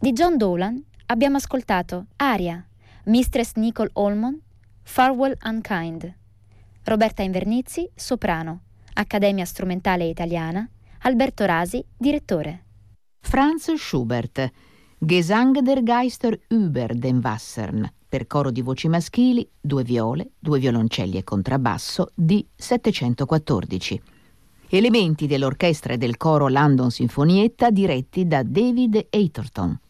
Di John Dowland abbiamo ascoltato Aria, Mistress Nicole Olmon, Farewell Unkind. Roberta Invernizzi, soprano, Accademia Strumentale Italiana, Alberto Rasi, direttore. Franz Schubert, Gesang der Geister über den Wassern, per coro di voci maschili, 2 viole, 2 violoncelli e contrabbasso, di 714. Elementi dell'orchestra e del coro London Sinfonietta diretti da David Atherton.